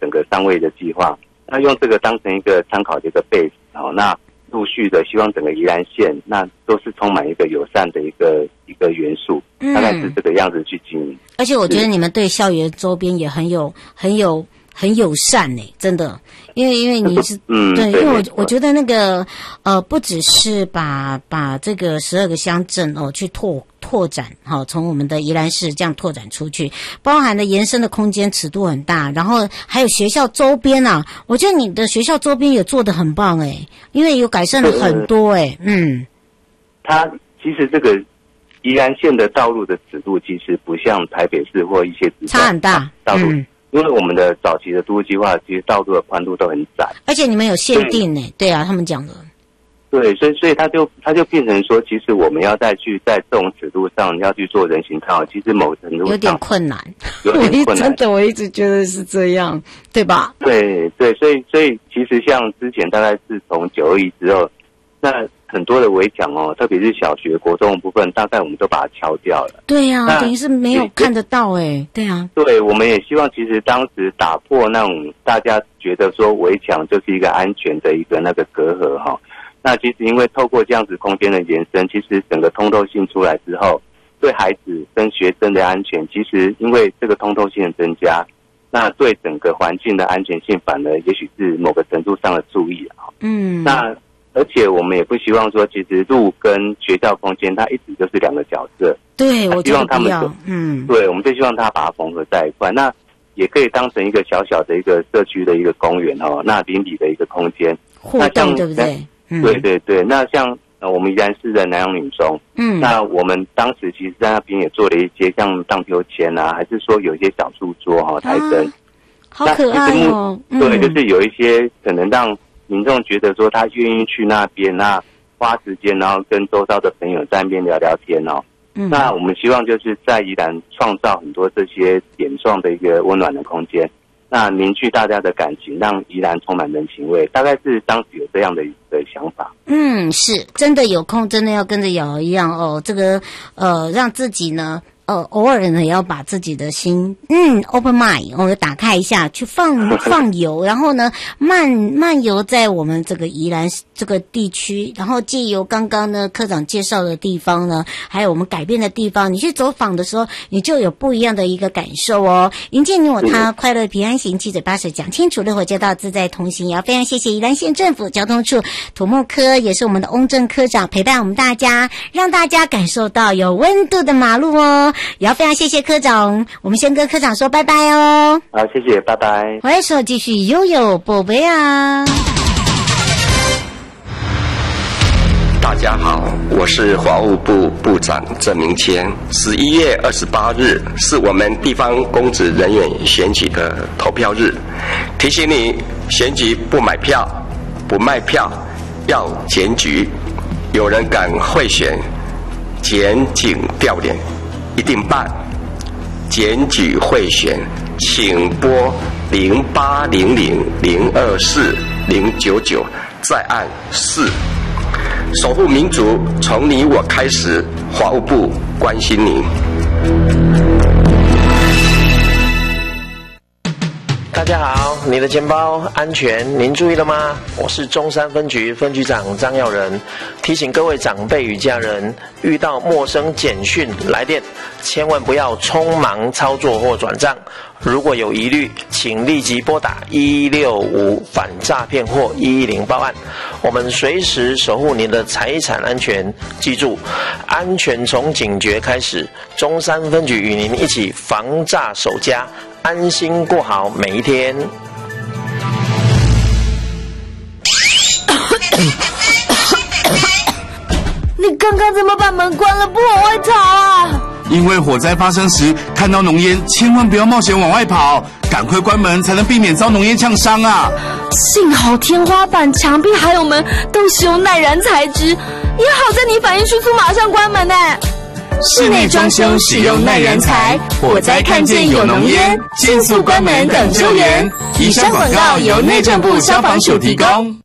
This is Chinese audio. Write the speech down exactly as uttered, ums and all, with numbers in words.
整个三位的计划，那用这个当成一个参考的一个 base， 好，那陆续的希望整个宜兰县那都是充满一个友善的一个一个元素，大概是这个样子去经营。 而且我觉得你们对校园周边也很有很有很友善呢、欸，真的，因为因为你是嗯对，因为我我觉得那个呃不只是把把这个十二个乡镇哦去拓拓展哈、哦，从我们的宜兰市这样拓展出去，包含的延伸的空间尺度很大，然后还有学校周边啊，我觉得你的学校周边也做得很棒哎、欸，因为有改善了很多哎、欸，嗯， 它其实这个宜兰县的道路的尺度其实不像台北市或一些差很大道路。 嗯， 因为我们的早期的都市计划，其实道路的宽度都很窄， 而且你们有限定呢，对啊，他们讲的。 对，所以所以它就它就变成说，其实我们要再去在这种尺度上要去做人行道，其实某程度上有点困难， 有点困难。 真的，我一直觉得是这样，对吧？ 对对，所以所以其实像之前大概是从九二一之后，那很多的围墙哦，特别是小学、国中的部分，大概我们都把它敲掉了。 对呀、啊，等于是没有看得到哎。对啊， 对，我们也希望其实当时打破那种大家觉得说围墙就是一个安全的一个那个隔阂哈。那其实因为透过这样子空间的延伸，其实整个通透性出来之后，对孩子跟学生的安全，其实因为这个通透性的增加，那对整个环境的安全性反而也许是某个程度上的注意啊。嗯，那而且我们也不希望说，其实路跟学校空间它一直就是两个角色。 对，我希望他们嗯， 对，我们就希望它把它缝合在一块。那也可以当成一个小小的一个社区的一个公园哦，那邻里的一个空间互动，对不对？ 嗯、对对对，那像呃我们宜兰市的南洋女中，嗯，那我们当时其实在那边也做了一些像荡秋千啊，还是说有一些小书桌哈、哦，台灯、啊， 好可爱哦。 嗯、对，就是有一些可能让民众觉得说他愿意去那边，那花时间，然后跟周遭的朋友在那边聊聊天哦。嗯，那我们希望就是在宜兰创造很多这些点状的一个温暖的空间。那凝聚大家的感情，让宜兰充满人情味，大概是当时有这样的一个想法。 嗯，是真的有空，真的要跟着瑶一样哦。这个呃，让自己呢，呃，偶尔呢也要把自己的心，嗯 ，open mind， 我、哦、打开一下，去放放油，然后呢，漫漫游在我们这个宜兰这个地区，然后借由刚刚呢科长介绍的地方呢，还有我们改变的地方，你去走访的时候，你就有不一样的一个感受哦。迎接你我他，快乐平安行，七嘴八舌讲清楚，乐活街道自在同行。也要非常谢谢宜兰县政府交通处土木科，也是我们的翁正科长陪伴我们大家，让大家感受到有温度的马路哦。也要非常谢谢科长，我们先跟科长说拜拜哦。 好，谢谢，拜拜。 回来说继续悠悠宝贝啊。 大家好，我是法务部部长郑明谦。十一月二十八日是我们地方公职人员选举的投票日，提醒你选举不买票、不卖票，要检举。有人敢贿选，检警调脸，一定办。检举贿选，请拨零八零零零二四零九九，再按四。守护民主，从你我开始，法务部关心您。 大家好，你的钱包安全，您注意了吗？我是中山分局分局长张耀仁，提醒各位长辈与家人，遇到陌生简讯来电，千万不要匆忙操作或转账。如果有疑虑，请立即拨打一六五反诈骗或一一零报案，我们随时守护您的财产安全。记住，安全从警觉开始。中山分局与您一起防诈守家，安心过好每一天。 你刚刚怎么把门关了，不往外逃啊？ 因为火灾发生时看到浓烟，千万不要冒险往外跑，赶快关门才能避免遭浓烟呛伤啊！ 幸好天花板、墙壁还有门都使用耐燃材质，也好在你反应迅速，马上关门呢。 室内装修使用耐燃材，火灾看见有浓烟，迅速关门等救援。以上广告由内政部消防署提供。